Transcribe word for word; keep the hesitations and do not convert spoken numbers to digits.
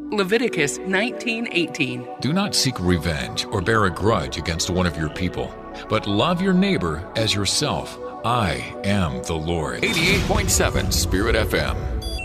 Leviticus nineteen eighteen. Do not seek revenge or bear a grudge against one of your people, but love your neighbor as yourself. I am the Lord. eighty-eight point seven Spirit F M.